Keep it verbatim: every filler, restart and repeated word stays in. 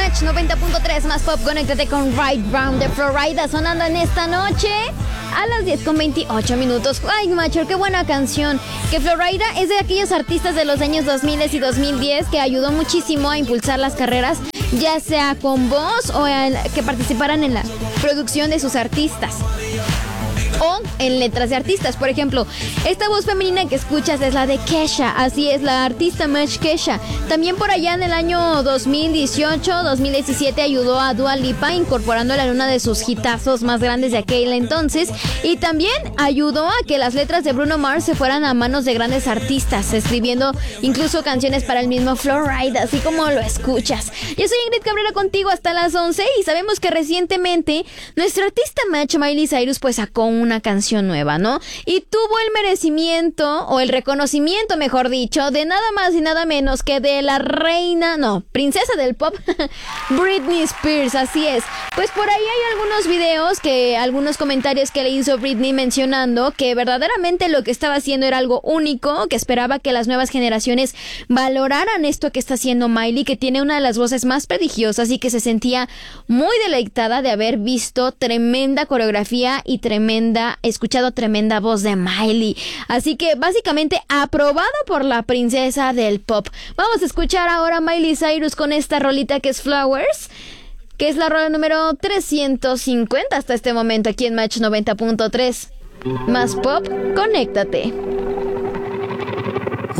Match noventa punto tres más pop. Conéctate con Right Round de Florida sonando en esta noche a las diez con veintiocho minutos. Ay, macho, qué buena canción. Que Florida es de aquellos artistas de los años dos mil y dos mil diez que ayudó muchísimo a impulsar las carreras, ya sea con voz o en, que participaran en la producción de sus artistas o en letras de artistas. Por ejemplo, esta voz femenina que escuchas es la de Kesha. Así es, la artista Match Kesha. También por allá en el año dos mil dieciocho, dos mil diecisiete ayudó a Dua Lipa incorporándola en una de sus hitazos más grandes de aquel entonces. Y también ayudó a que las letras de Bruno Mars se fueran a manos de grandes artistas, escribiendo incluso canciones para el mismo Florida, así como lo escuchas. Yo soy Ingrid Cabrera contigo hasta las once y sabemos que recientemente nuestra artista Match, Miley Cyrus, pues sacó un una canción nueva, ¿no? Y tuvo el merecimiento, o el reconocimiento, mejor dicho, de nada más y nada menos que de la reina, no, princesa del pop, Britney Spears, así es. Pues por ahí hay algunos videos, que algunos comentarios que le hizo Britney mencionando que verdaderamente lo que estaba haciendo era algo único, que esperaba que las nuevas generaciones valoraran esto que está haciendo Miley, que tiene una de las voces más prodigiosas y que se sentía muy deleitada de haber visto tremenda coreografía y tremenda escuchado tremenda voz de Miley. Así que básicamente aprobado por la princesa del pop. Vamos a escuchar ahora a Miley Cyrus con esta rolita que es Flowers, que es la rola número trescientos cincuenta hasta este momento aquí en Match noventa punto tres. Más pop, conéctate.